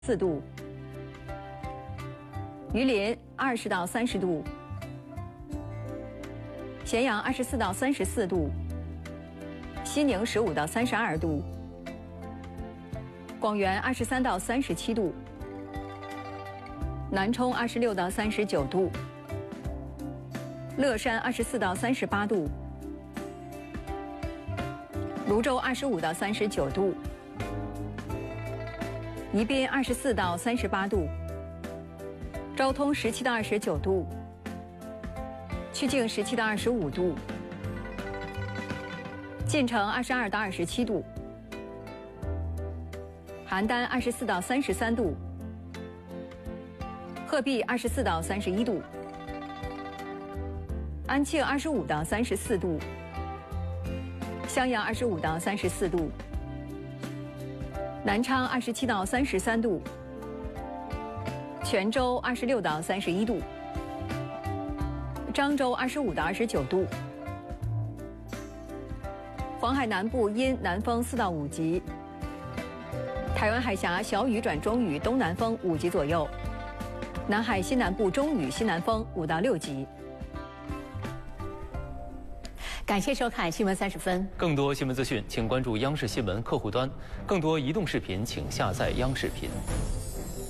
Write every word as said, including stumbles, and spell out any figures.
四度，榆林二十到三十度，咸阳二十四到三十四度，西宁十五到三十二度，广元二十三到三十七度，南充二十六到三十九度，乐山二十四到三十八度，泸州二十五到三十九度。 宜宾二十四到三十八度，昭通十七到二十九度，曲靖十七到二十五度，晋城二十二到二十七度，邯郸二十四到三十三度，鹤壁二十四到三十一度，安庆二十五到三十四度，襄阳二十五到三十四度。 南昌二十七到三十三度，泉州二十六到三十一度，漳州二十五到二十九度，黄海南部阴南风四到五级，台湾海峡小雨转中雨，东南风五级左右，南海西南部中雨，西南风五到六级。 感谢收看《新闻三十分》， 更多新闻资讯，请关注央视新闻客户端；更多移动视频，请下载央视频。